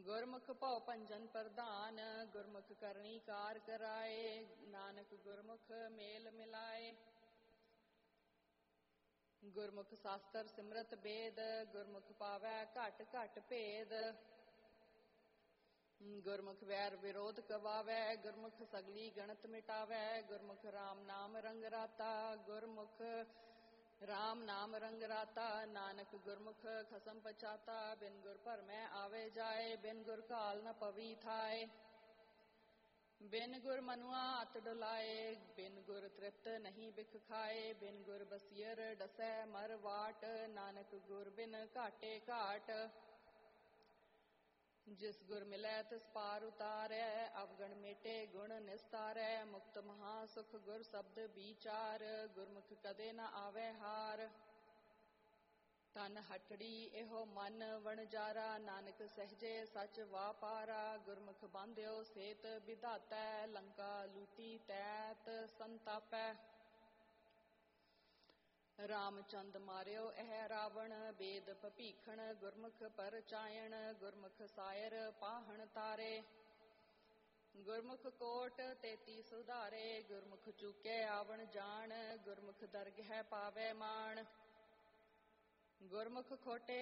ਗੁਰਮੁਖ ਭਉ ਭੰਜਨ ਪ੍ਰਧਾਨ, ਗੁਰਮੁਖ ਕਰਨੀ ਕਾਰ ਕਰਾਏ, ਨਾਨਕ ਗੁਰਮੁਖ ਮੇਲ ਮਿਲਾਏ। ਗੁਰਮੁਖ ਸ਼ਾਸਤਰ ਸਿਮਰਤ ਬੇਦ, ਗੁਰਮੁਖ ਪਾਵੈ ਘਟ ਘਟ ਭੇਦ। ਗੁਰਮੁਖ ਵੈਰ ਵਿਰੋਧ ਕਵਾਵੈ, ਗੁਰਮੁਖ ਸਗਲੀ ਗਣਤ ਮਿਟਾਵੈ। ਗੁਰਮੁਖ ਰਾਮ ਨਾਮ ਰੰਗ ਰਾਤਾ, ਗੁਰਮੁਖ ਰਾਮ ਨਾਮ ਰੰਗ ਰਾਤਾ। ਨਾਨਕ ਗੁਰਮੁਖ ਖਸਮ ਪਛਾਤਾ, ਬਿਨ ਗੁਰ ਭਰਮੈ ਆਵੇ ਜਾਏ। ਬਿਨ ਗੁਰ ਘਾਲ ਨ ਪਵੀ ਥਾਏ, ਬਿਨ ਗੁਰ ਮਨੁਆ ਅਤ ਡੁਲਾਏ। ਬਿਨ ਗੁਰ ਤ੍ਰਿਪਤ ਨਹੀਂ ਬਿਖ ਖਾਏ, ਬਿਨ ਗੁਰ ਬਸੀਅਰ ਡਸੈ ਮਰ ਵਾਟ। ਨਾਨਕ ਗੁਰ ਬਿਨ ਘਾਟੇ ਘਾਟ, ਜਿਸ ਗੁਰ ਮਿਲੈ ਤਿਸ ਪਾਰ ਉਤਾਰੈ। ਅਵਗਣ ਮੇਟੇ ਗੁਣ ਨਿਸਤਾਰੈ, ਮੁਕਤ ਮਹਾ ਸੁਖ ਗੁਰ ਸ਼ਬਦ ਵਿਚਾਰ। ਗੁਰਮੁਖ ਕਦੇ ਨ ਆਵੈ ਹਾਰ, ਤਨ ਹਠੜੀ ਇਹੋ ਮਨ ਵਣਜਾਰਾ। ਨਾਨਕ ਸਹਿਜੇ ਸਚ ਵਾਪਾਰਾ, ਗੁਰਮੁਖ ਬਾਂਧਿਓ ਸੇਤ ਵਿਧਾਤੈ। ਲੰਕਾ ਲੂਟੀ ਤੈਤ ਸੰਤਾਪੈ, ਰਾਮਚੰਦ ਮਾਰਿਓ ਇਹ ਰਾਵਣ। ਬੇਦ ਭਪੀਖਣ ਗੁਰਮੁਖ ਪਰਚਾਇਣ, ਗੁਰਮੁਖ ਸਾਇਰ ਪਾਹਣ ਤਾਰੇ। ਗੁਰਮੁਖ ਕੋਟ 33 ਸੁਧਾਰੇ, ਗੁਰਮੁਖ ਚੂਕੇ ਆਵਣ ਜਾਣ। ਗੁਰਮੁਖ ਦਰਗਹਿ ਪਾਵੈ ਮਾਣ, ਗੁਰਮੁਖ ਖੋਟੇ